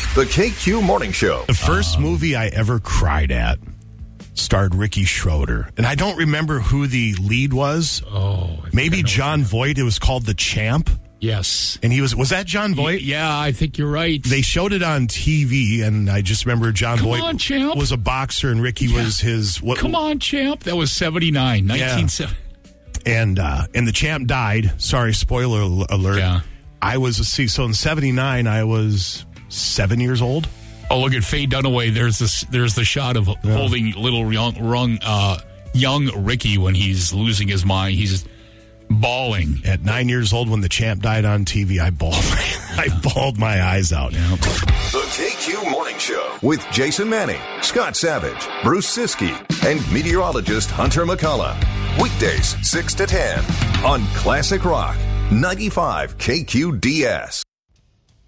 The KQ Morning Show. The first movie I ever cried at starred Ricky Schroeder. And I don't remember who the lead was. Maybe John Voight. It was called The Champ. Yes. And was that John Voight? Yeah, I think you're right. They showed it on TV, and I just remember John Voight was a boxer, and Ricky was his... Come on, Champ. That was 79, 1970. And the Champ died. Sorry, spoiler alert. Yeah. So in 79, I was 7 years old. Oh, look at Faye Dunaway. There's the shot of holding little young Ricky when he's losing his mind. He's bawling. At 9 years old, when the Champ died on TV, I bawled my eyes out. Yeah. The KQ Morning Show with Jason Manning, Scott Savage, Bruce Siskey, and meteorologist Hunter McCullough. Weekdays 6 to 10 on Classic Rock 95 KQDS.